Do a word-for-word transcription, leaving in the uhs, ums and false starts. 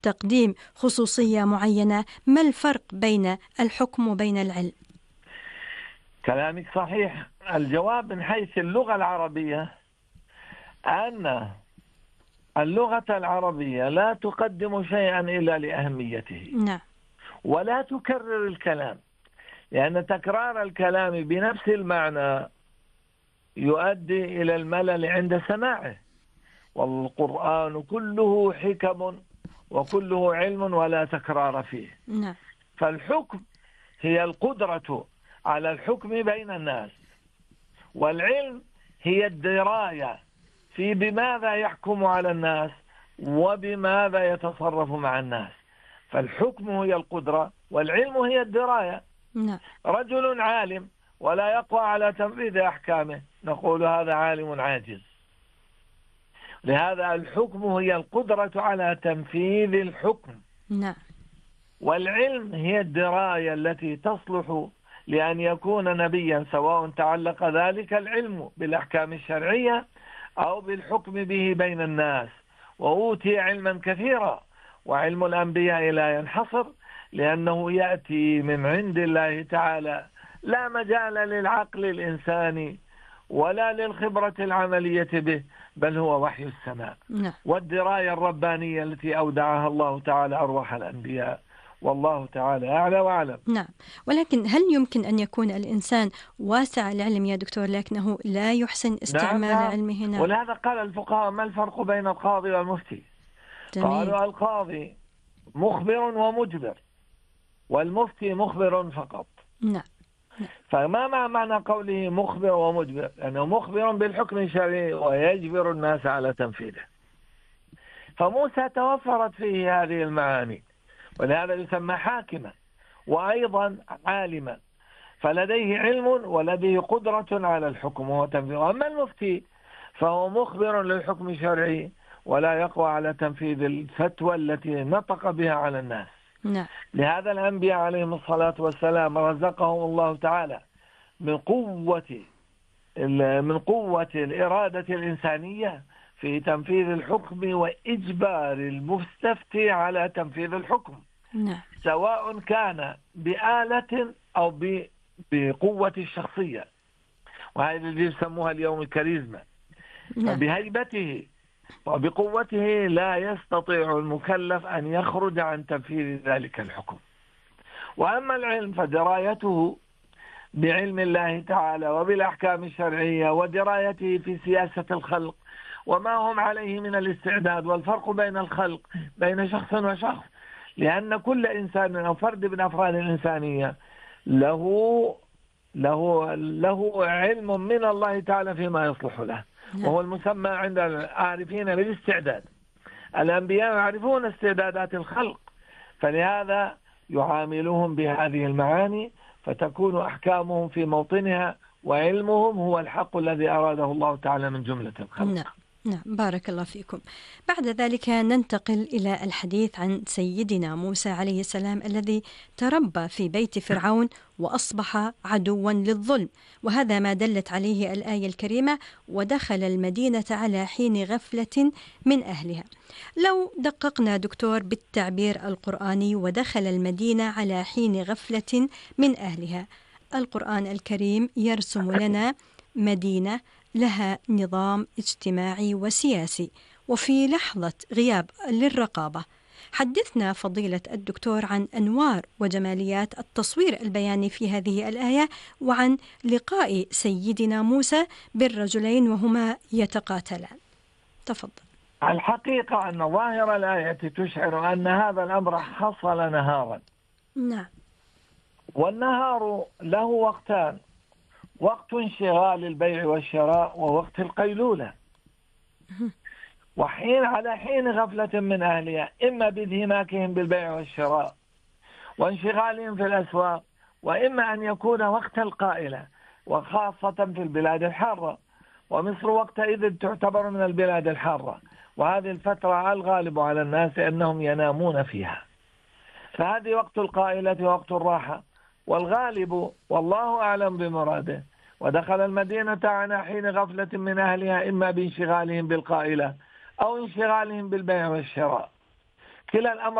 تقديم خصوصية معينة؟ ما الفرق بين الحكم وبين العلم؟ كلامك صحيح. الجواب من حيث اللغة العربية أن اللغة العربية لا تقدم شيئا إلا لأهميته، نعم. ولا تكرر الكلام، لأن تكرار الكلام بنفس المعنى يؤدي إلى الملل عند سماعه. والقرآن كله حكم وكله علم ولا تكرار فيه. نعم. فالحكم هي القدرة على الحكم بين الناس، والعلم هي الدراية في بماذا يحكم على الناس وبماذا يتصرف مع الناس. فالحكم هي القدرة والعلم هي الدراية. نعم. رجل عالم ولا يقوى على تنفيذ أحكامه نقول هذا عالم عاجز. لهذا الحكم هي القدرة على تنفيذ الحكم. نعم. والعلم هي الدراية التي تصلح لأن يكون نبيا، سواء تعلق ذلك العلم بالأحكام الشرعية أو بالحكم به بين الناس. وأوتي علما كثيرا، وعلم الأنبياء لا ينحصر، لأنه يأتي من عند الله تعالى، لا مجال للعقل الإنساني ولا للخبرة العملية به، بل هو وحي السماء. نعم. والدراية الربانية التي أودعها الله تعالى أرواح الأنبياء، والله تعالى أعلى وأعلم. نعم. ولكن هل يمكن أن يكون الإنسان واسع العلم يا دكتور لكنه لا يحسن استعمال نعم. نعم. علمه؟ نعم. ولهذا قال الفقهاء: ما الفرق بين القاضي والمفتي؟ جميل. قالوا: القاضي مخبر ومجبر، والمفتي مخبر فقط. نعم. فما معنى قوله مخبر ومجبر؟ لأنه مخبر بالحكم الشرعي ويجبر الناس على تنفيذه. فموسى توفرت فيه هذه المعاني، ولهذا يسمى حاكما وأيضا عالما، فلديه علم ولديه قدرة على الحكم وتنفيذه. أما المفتي فهو مخبر للحكم الشرعي ولا يقوى على تنفيذ الفتوى التي نطق بها على الناس. نعم. لهذا الأنبياء عليهم الصلاة والسلام رزقهم الله تعالى من قوة من قوة الإرادة الإنسانية في تنفيذ الحكم وإجبار المستفتي على تنفيذ الحكم. نعم. سواء كان بآلة أو بقوة الشخصية، وهذه اللي يسموها اليوم الكاريزما. نعم. بهيبته وبقوته لا يستطيع المكلف أن يخرج عن تنفيذ ذلك الحكم. وأما العلم فدرايته بعلم الله تعالى وبالأحكام الشرعية ودرايته في سياسة الخلق وما هم عليه من الاستعداد، والفرق بين الخلق بين شخص وشخص، لأن كل إنسان أو فرد من أفراد الإنسانية له له له علم من الله تعالى فيما يصلح له، وهو المسمى عند العارفين بالاستعداد. الأنبياء يعرفون استعدادات الخلق، فلهذا يعاملهم بهذه المعاني فتكون أحكامهم في موطنها، وعلمهم هو الحق الذي أراده الله تعالى من جملة الخلق. نعم. نعم. بارك الله فيكم. بعد ذلك ننتقل إلى الحديث عن سيدنا موسى عليه السلام الذي تربى في بيت فرعون وأصبح عدوا للظلم، وهذا ما دلت عليه الآية الكريمة: ودخل المدينة على حين غفلة من أهلها. لو دققنا دكتور بالتعبير القرآني ودخل المدينة على حين غفلة من أهلها، القرآن الكريم يرسم لنا مدينة لها نظام اجتماعي وسياسي وفي لحظة غياب للرقابة. حدثنا فضيلة الدكتور عن أنوار وجماليات التصوير البياني في هذه الآية، وعن لقاء سيدنا موسى بالرجلين وهما يتقاتلان. تفضل. الحقيقة أن ظاهر الآية تشعر أن هذا الأمر حصل نهارا. نعم. والنهار له وقتان: وقت انشغال البيع والشراء ووقت القيلولة. وحين على حين غفلة من أهلها، إما بانهماكهم بالبيع والشراء وانشغالهم في الأسواق، وإما أن يكون وقت القائلة، وخاصة في البلاد الحارة، ومصر وقتئذ تعتبر من البلاد الحارة، وهذه الفترة الغالب على الناس أنهم ينامون فيها، فهذه وقت القائلة ووقت الراحة. والغالب والله أعلم بمراده ودخل المدينة على حين غفلة من أهلها، إما بانشغالهم بالقائلة أو انشغالهم بالبيع والشراء. كلا الأمر